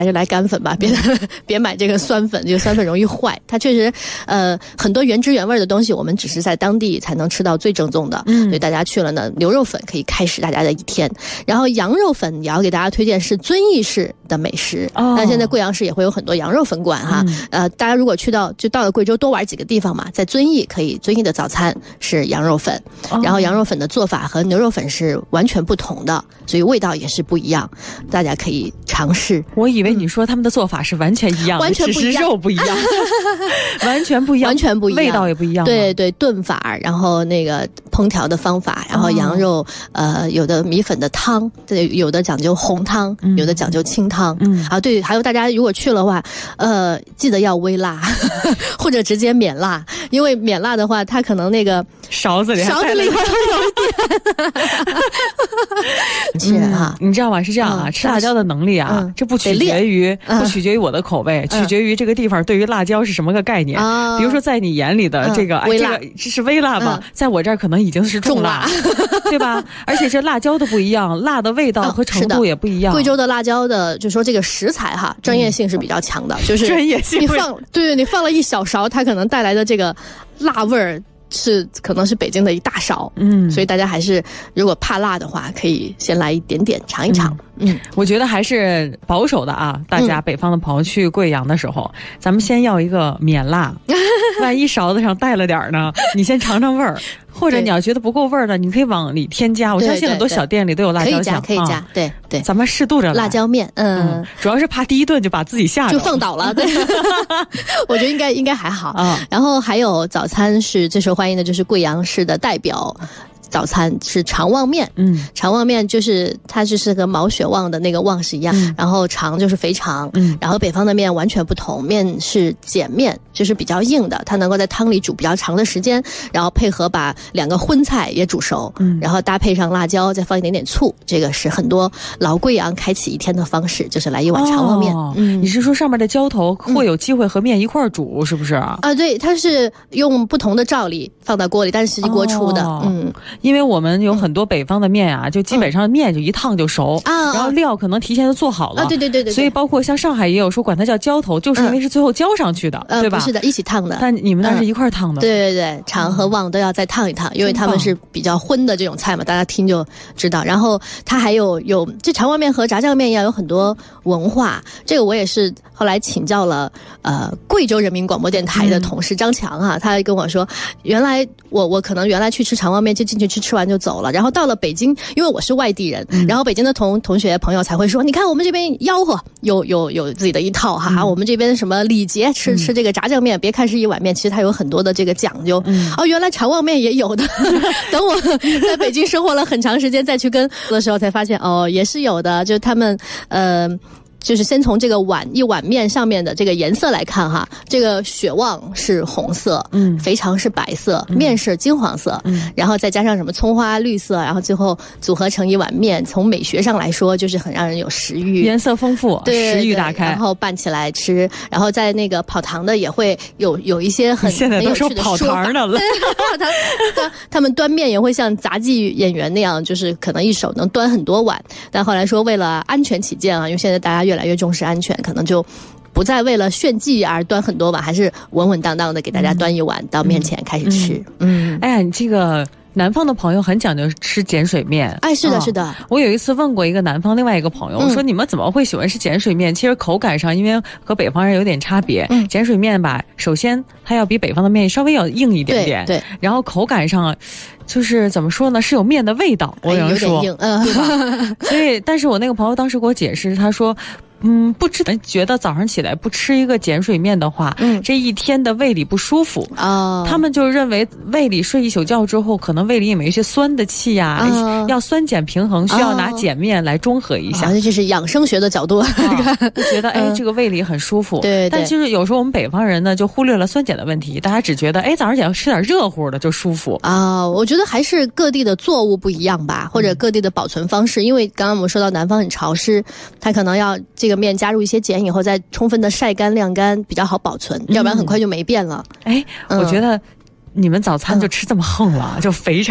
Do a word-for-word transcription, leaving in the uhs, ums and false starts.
还是来干粉吧，别别买这个酸粉，这个酸粉容易坏。它确实，呃，很多原汁原味的东西，我们只是在当地才能吃到最正宗的。嗯，所以大家去了呢，牛肉粉可以开始大家的一天。然后羊肉粉也要给大家推荐是遵义市的美食。哦，那现在贵阳市也会有很多羊肉粉馆哈。嗯、呃，大家如果去到就到了贵州多玩几个地方嘛，在遵义可以，遵义的早餐是羊肉粉，哦、然后羊肉粉的做法和牛肉粉是完全不同的，所以味道也是不一样，大家可以尝试。 我以为你说他们的做法是完全一样的， 完全不一样， 只是肉不一样，完全不一样， 完全不一样， 味道也不一样。 对对，炖法，然后那个烹调的方法，然后羊肉、哦、呃有的米粉的汤，对，有的讲究红汤，嗯、有的讲究清汤。嗯啊，对，还有大家如果去了的话，呃，记得要微辣，或者直接免辣，因为免辣的话，它可能那个勺子里勺子里会有一点。是啊、 嗯，你知道吗？是这样啊，嗯、吃辣椒的能力啊，嗯、这不取决于、嗯、不取决于我的口味，嗯、取决于这个地方对于辣椒是什么个概念。嗯、比如说，在你眼里的这个，嗯、哎，这个这是微辣吧？嗯、在我这儿可能已经是重辣，重辣对吧？而且这辣椒都不一样，辣的味道和程度也不一样。 贵州的辣椒的，就说这个食材哈，专业性是比较强的，嗯、就是专业性。 你放对你放了一小勺，它可能带来的这个辣味儿。是可能是北京的一大勺，嗯，所以大家还是如果怕辣的话，可以先来一点点尝一尝。 嗯，嗯我觉得还是保守的啊，大家北方的朋友去贵阳的时候，嗯、咱们先要一个免辣，万一勺子上带了点呢，你先尝尝味儿。或者你要觉得不够味儿的，你可以往里添加。我相信很多小店里都有辣椒酱， 可以加，可以加，啊、对对。 咱们适度着来。 辣椒面，嗯， 嗯，主要是怕第一顿就把自己吓着， 就放倒了。对，我觉得应该应该还好。啊、嗯，然后还有早餐是最受欢迎的，就是贵阳市的代表。早餐是长旺面，嗯，长旺面就是它就是和毛血旺的那个旺是一样，嗯、然后长就是肥肠，嗯，然后北方的面完全不同，面是碱面，就是比较硬的，它能够在汤里煮比较长的时间，然后配合把两个荤菜也煮熟，嗯，然后搭配上辣椒，再放一点点醋，这个是很多老贵阳开启一天的方式，就是来一碗长旺面。 哦、嗯，你是说上面的浇头会有机会和面一块煮，嗯、是不是啊？ 啊，对，它是用不同的罩里放到锅里，但是实际锅出的，哦、嗯。 因为我们有很多北方的面啊，就基本上面就一烫就熟，嗯、然后料可能提前就做好了，啊、 对, 对对对对， 所以包括像上海也有说管它叫浇头，就是因为是最后浇上去的，嗯、对吧？ 不是的，一起烫的。 但你们那是一块烫的，嗯、 对对对，长和旺都要再烫一烫，因为他们是比较荤的这种菜嘛，大家听就知道。然后它还有有这长旺面和炸酱面要有很多文化，这个我也是后来请教了呃贵州人民广播电台的同事张强啊，嗯、他跟我说，原来我我可能原来去吃长旺面就进去吃，吃完就走了，然后到了北京，因为我是外地人，嗯、然后北京的同同学朋友才会说，你看我们这边吆喝有有有自己的一套哈，嗯、我们这边什么礼节吃吃这个炸酱面，别看是一碗面，其实它有很多的这个讲究。嗯、哦，原来长旺面也有的。等我在北京生活了很长时间再去跟的时候，才发现哦，也是有的，就他们呃。就是先从这个碗一碗面上面的这个颜色来看哈，这个血旺是红色，嗯，肥肠是白色，嗯、面是金黄色，嗯，然后再加上什么葱花绿色，然后最后组合成一碗面，从美学上来说就是很让人有食欲， 颜色丰富， 对， 食欲打开， 然后拌起来吃，然后在那个跑堂的也会有有一些很现在都说跑堂的了， 跑堂他他们端面也会像杂技演员那样，就是可能一手能端很多碗，但后来说为了安全起见啊，因为现在大家越来越重视安全，可能就不再为了炫技而端很多碗，还是稳稳当当的给大家端一碗到面前开始吃。嗯，嗯哎呀，你这个南方的朋友很讲究吃碱水面。 哎，是的，是的。 我有一次问过一个南方另外一个朋友，我说你们怎么会喜欢吃碱水面？其实口感上，因为和北方人有点差别。嗯，碱水面吧，首先它要比北方的面稍微要硬一点点。 对。对然后口感上。就是怎么说呢，是有面的味道，我能说， 有点硬，嗯， 对吧？所以，但是我那个朋友当时给我解释，他说，嗯，不吃，觉得早上起来不吃一个碱水面的话，嗯，这一天的胃里不舒服啊。他们就认为胃里睡一宿觉之后，可能胃里有一些酸的气呀、啊，啊、要酸碱平衡，需要拿碱面来中和一下。 啊、这是养生学的角度，啊、 就觉得哎，嗯、这个胃里很舒服。 对, 对, 对。 但其实有时候我们北方人呢，就忽略了酸碱的问题，大家只觉得哎，早上起来吃点热乎的就舒服啊。我觉得还是各地的作物不一样吧，或者各地的保存方式。因为刚刚我们说到南方很潮湿，它可能要这个面加入一些碱以后，再充分的晒干晾干，比较好保存，嗯、要不然很快就没变了。 哎，我觉得你们早餐就吃这么横了，嗯、就肥肠。